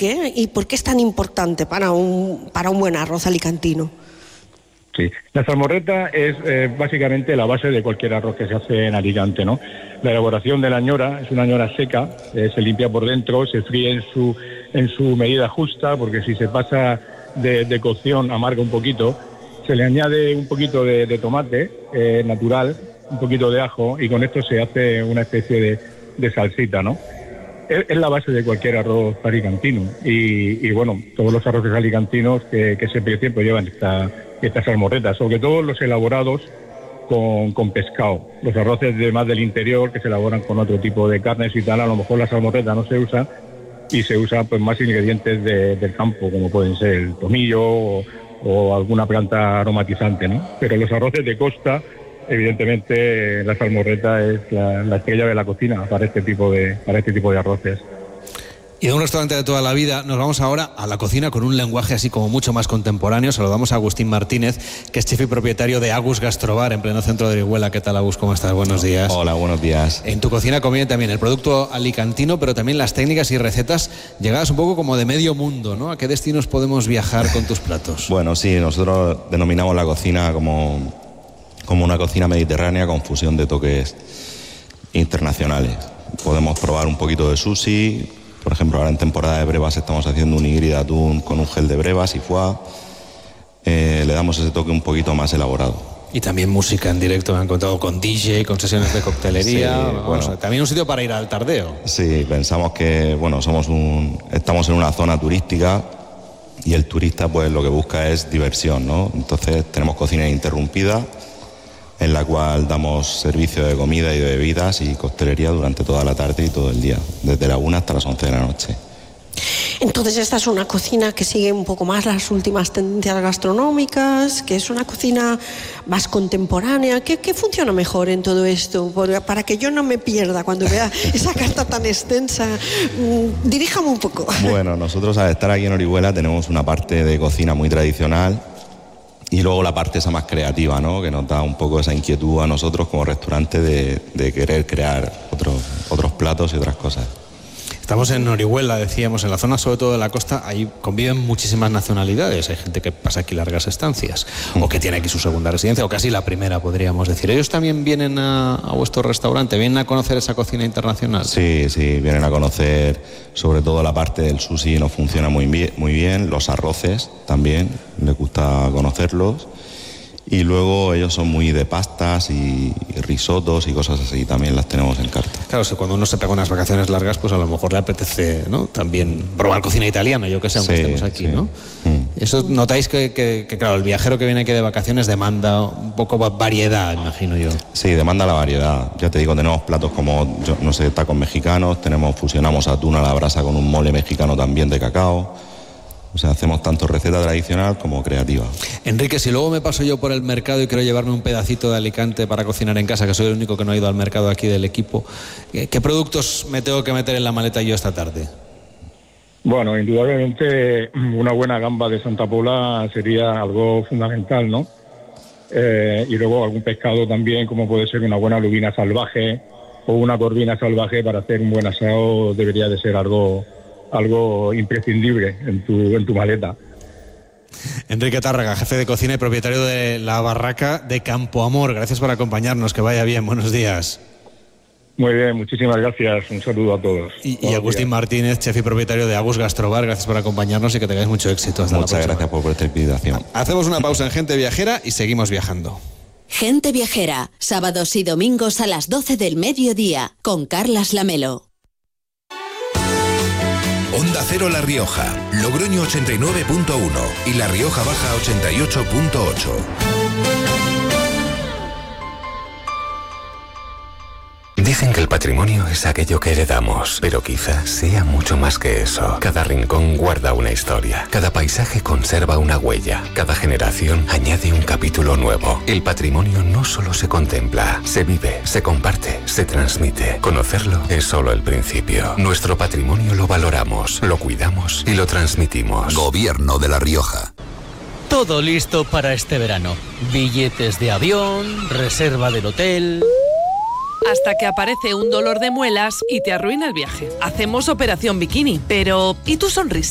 qué? ¿Y por qué es tan importante para un buen arroz alicantino? Sí, la salmorreta es básicamente la base de cualquier arroz que se hace en Alicante, ¿no? La elaboración de la ñora es una ñora seca, se limpia por dentro, se fríe en su medida justa, porque si se pasa de cocción amarga un poquito. Se le añade un poquito de tomate natural, un poquito de ajo, y con esto se hace una especie de salsita, ¿no? Es la base de cualquier arroz alicantino. Y bueno, todos los arroces alicantinos que se tiempo llevan esta salmorreta, sobre todo los elaborados con pescado. Los arroces más del interior, que se elaboran con otro tipo de carnes y tal, a lo mejor la salmorreta no se usa, y se usa pues más ingredientes del campo, como pueden ser el tomillo o alguna planta aromatizante, ¿no? Pero los arroces de costa, evidentemente la salmorreta es la estrella de la cocina para este tipo de arroces. Y de un restaurante de toda la vida nos vamos ahora a la cocina con un lenguaje así como mucho más contemporáneo. Saludamos a Agustín Martínez, que es chef y propietario de Agus Gastrobar en pleno centro de Orihuela. ¿Qué tal, Agus? ¿Cómo estás? Buenos días. Hola, buenos días. En tu cocina conviene también el producto alicantino, pero también las técnicas y recetas llegadas un poco como de medio mundo, ¿no? ¿A qué destinos podemos viajar con tus platos? Bueno, sí, nosotros denominamos la cocina como una cocina mediterránea con fusión de toques internacionales. Podemos probar un poquito de sushi. Por ejemplo, ahora en temporada de brevas estamos haciendo un nigiri de atún con un gel de brevas y foie. Le damos ese toque un poquito más elaborado. Y también música en directo, me han contado, con DJ, con sesiones de coctelería. Sí, bueno, también un sitio para ir al tardeo. Sí, pensamos que estamos en una zona turística y el turista pues lo que busca es diversión, ¿no? Entonces tenemos cocina ininterrumpida, en la cual damos servicio de comida y de bebidas y coctelería durante toda la tarde y todo el día, desde la 1 hasta las 11 de la noche. Entonces esta es una cocina que sigue un poco más las últimas tendencias gastronómicas, que es una cocina más contemporánea. ¿Qué funciona mejor en todo esto? Para que yo no me pierda cuando vea esa carta tan extensa, diríjame un poco. Bueno, nosotros al estar aquí en Orihuela tenemos una parte de cocina muy tradicional y luego la parte esa más creativa, ¿no? Que nos da un poco esa inquietud a nosotros como restaurante de querer crear otros platos y otras cosas. Estamos en Orihuela, decíamos, en la zona sobre todo de la costa, ahí conviven muchísimas nacionalidades. Hay gente que pasa aquí largas estancias, o que tiene aquí su segunda residencia, o casi la primera, podríamos decir. ¿Ellos también vienen a vuestro restaurante? ¿Vienen a conocer esa cocina internacional? Sí, vienen a conocer sobre todo la parte del sushi, nos funciona muy bien. Los arroces también, les gusta conocerlos. Y luego ellos son muy de pastas y risotos y cosas así, también las tenemos en carta. Claro, si cuando uno se pega unas vacaciones largas, pues a lo mejor le apetece, ¿no? También probar cocina italiana, yo que sé, aunque estemos aquí, ¿no? Eso notáis que, claro, el viajero que viene aquí de vacaciones demanda un poco variedad, imagino yo. Sí, demanda la variedad. Ya te digo, tenemos platos como, tacos mexicanos, fusionamos atún a la brasa con un mole mexicano también de cacao. O sea, hacemos tanto receta tradicional como creativa. Enrique, si luego me paso yo por el mercado y quiero llevarme un pedacito de Alicante para cocinar en casa, que soy el único que no ha ido al mercado aquí del equipo, ¿qué productos me tengo que meter en la maleta yo esta tarde? Bueno, indudablemente una buena gamba de Santa Pola sería algo fundamental, ¿no? Y luego algún pescado también, como puede ser una buena lubina salvaje o una corvina salvaje para hacer un buen asado, debería de ser algo imprescindible en tu maleta. Enrique Tárrega, jefe de cocina y propietario de la barraca de Campo Amor. Gracias por acompañarnos, que vaya bien, buenos días. Muy bien, muchísimas gracias, un saludo a todos. Y Agustín Martínez, chef y propietario de Agus Gastrobar, gracias por acompañarnos y que tengáis mucho éxito. Hasta Muchas gracias por esta invitación. Hacemos una pausa en Gente Viajera y seguimos viajando. Gente Viajera, sábados y domingos a las 12 del mediodía, con Carlas Lamelo. Onda Cero La Rioja, Logroño 89.1 y La Rioja Baja 88.8. Dicen que el patrimonio es aquello que heredamos, pero quizás sea mucho más que eso. Cada rincón guarda una historia, cada paisaje conserva una huella, cada generación añade un capítulo nuevo. El patrimonio no solo se contempla, se vive, se comparte, se transmite. Conocerlo es solo el principio. Nuestro patrimonio lo valoramos, lo cuidamos y lo transmitimos. Gobierno de La Rioja. Todo listo para este verano. Billetes de avión, reserva del hotel... Hasta que aparece un dolor de muelas y te arruina el viaje. Hacemos operación bikini, pero ¿y tu sonrisa?